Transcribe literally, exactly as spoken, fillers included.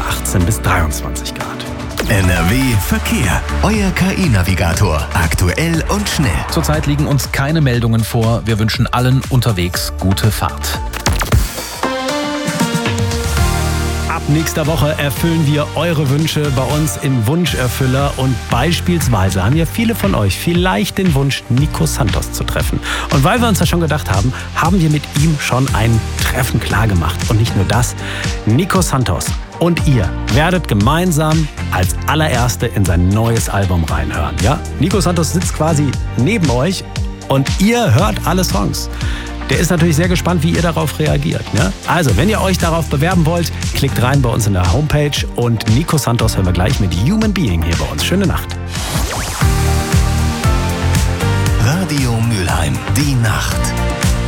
achtzehn bis dreiundzwanzig Grad. N R W Verkehr. Euer K I-Navigator. Aktuell und schnell. Zurzeit liegen uns keine Meldungen vor. Wir wünschen allen unterwegs gute Fahrt. Ab nächster Woche erfüllen wir eure Wünsche bei uns im Wunscherfüller. Und beispielsweise haben ja viele von euch vielleicht den Wunsch, Nico Santos zu treffen. Und weil wir uns das schon gedacht haben, haben wir mit ihm schon ein Treffen klargemacht. Und nicht nur das, Nico Santos und ihr werdet gemeinsam als allererste in sein neues Album reinhören. Ja? Nico Santos sitzt quasi neben euch und ihr hört alle Songs. Der ist natürlich sehr gespannt, wie ihr darauf reagiert. Ne? Also, wenn ihr euch darauf bewerben wollt, klickt rein bei uns in der Homepage. Und Nico Santos hören wir gleich mit Human Being hier bei uns. Schöne Nacht. Radio Mülheim, die Nacht.